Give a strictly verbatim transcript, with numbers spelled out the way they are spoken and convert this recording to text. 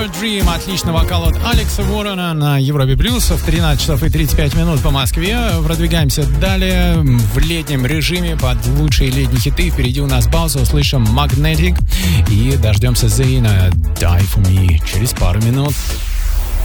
Fever Dream. Отличный вокал от Алекса Уоррена на Европе Плюс. В тринадцать часов и тридцать пять минут по Москве. Продвигаемся далее в летнем режиме под лучшие летние хиты. Впереди у нас пауза. Услышим Magnetic и дождемся Зейна Die For Me через пару минут.